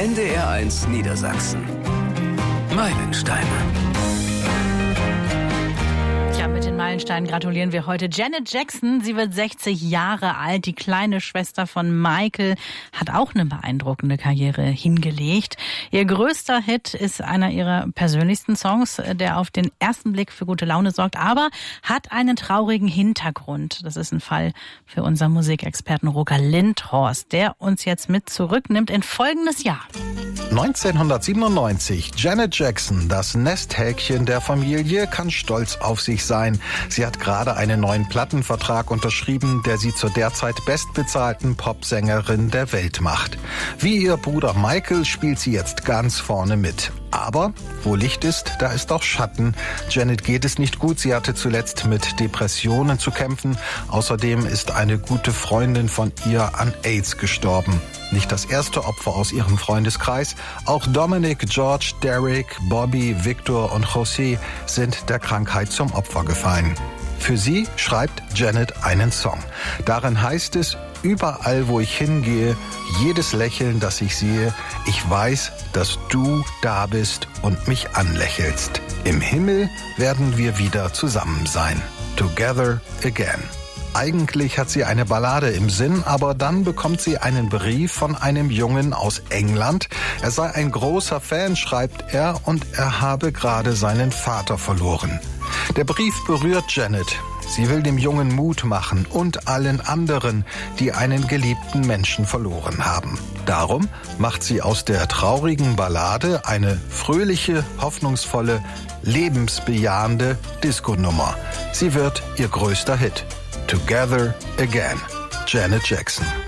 NDR1 Niedersachsen. Meilensteine. Ja, mit den Meilensteinen gratulieren wir heute Janet Jackson. Sie wird 60 Jahre alt. Die kleine Schwester von Michael hat auch eine beeindruckende Karriere hingelegt. Ihr größter Hit ist einer ihrer persönlichsten Songs, der auf den ersten Blick für gute Laune sorgt, aber hat einen traurigen Hintergrund. Das ist ein Fall für unseren Musikexperten Roger Lindhorst, der uns jetzt mit zurücknimmt in folgendes Jahr. 1997. Janet Jackson, das Nesthäkchen der Familie, kann stolz auf sich sein. Sie hat gerade einen neuen Plattenvertrag unterschrieben, der sie zur derzeit bestbezahlten Popsängerin der Welt macht. Wie ihr Bruder Michael spielt sie jetzt ganz vorne mit. Aber wo Licht ist, da ist auch Schatten. Janet geht es nicht gut. Sie hatte zuletzt mit Depressionen zu kämpfen. Außerdem ist eine gute Freundin von ihr an AIDS gestorben. Nicht das erste Opfer aus ihrem Freundeskreis. Auch Dominic, George, Derek, Bobby, Victor und José sind der Krankheit zum Opfer gefallen. Für sie schreibt Janet einen Song. Darin heißt es: Überall, wo ich hingehe, jedes Lächeln, das ich sehe, ich weiß, dass du da bist und mich anlächelst. Im Himmel werden wir wieder zusammen sein. Together again. Eigentlich hat sie eine Ballade im Sinn, aber dann bekommt sie einen Brief von einem Jungen aus England. Er sei ein großer Fan, schreibt er, und er habe gerade seinen Vater verloren. Der Brief berührt Janet. Sie will dem Jungen Mut machen und allen anderen, die einen geliebten Menschen verloren haben. Darum macht sie aus der traurigen Ballade eine fröhliche, hoffnungsvolle, lebensbejahende Disco-Nummer. Sie wird ihr größter Hit. Together Again. Janet Jackson.